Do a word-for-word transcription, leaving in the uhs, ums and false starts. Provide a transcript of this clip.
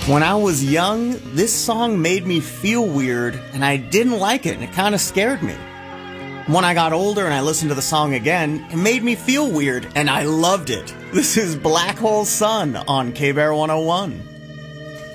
When I was young, this song made me feel weird, and I didn't like it, and it kind of scared me. When I got older and I listened to the song again, it made me feel weird, and I loved it. This is Black Hole Sun on K-Bear one oh one.